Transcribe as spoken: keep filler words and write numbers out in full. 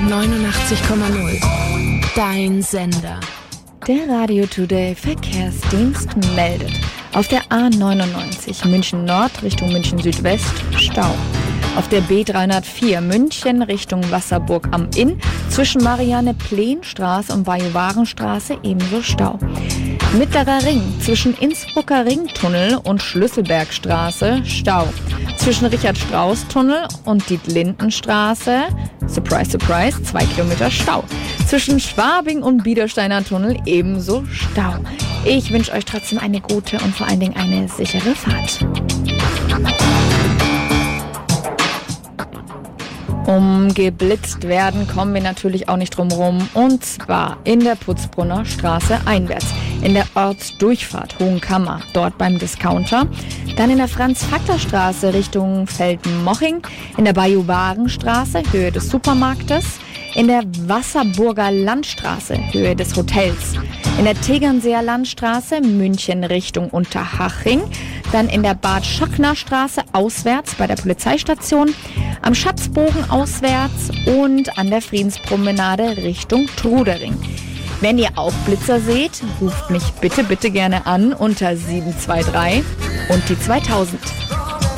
neunundachtzig Komma null. Dein Sender. Der Radio Today Verkehrsdienst meldet. Auf der A neunundneunzig München Nord Richtung München Südwest Stau. Auf der B dreihundertvier München Richtung Wasserburg am Inn zwischen Marianne-Plehn-Straße und Bajuwarenstraße ebenso Stau. Mittlerer Ring zwischen Innsbrucker Ringtunnel und Schlüsselbergstraße Stau. Zwischen Richard-Strauß-Tunnel und Dietlindenstraße, surprise, surprise, zwei Kilometer Stau. Zwischen Schwabing und Biedersteiner Tunnel ebenso Stau. Ich wünsche euch trotzdem eine gute und vor allen Dingen eine sichere Fahrt. Um geblitzt werden kommen wir natürlich auch nicht drum rum. Und zwar in der Putzbrunner Straße einwärts. In der Ortsdurchfahrt Hohenkammer, dort beim Discounter. Dann in der Franz-Fackler-Straße Richtung Feldmoching. In der Bajuwarenstraße, Höhe des Supermarktes. In der Wasserburger Landstraße, Höhe des Hotels. In der Tegernseer Landstraße, München Richtung Unterhaching. Dann in der Bad-Schachner-Straße auswärts bei der Polizeistation. Am Schatzbogen auswärts und an der Friedenspromenade Richtung Trudering. Wenn ihr auch Blitzer seht, ruft mich bitte, bitte gerne an unter sieben zwei drei und die zweitausend.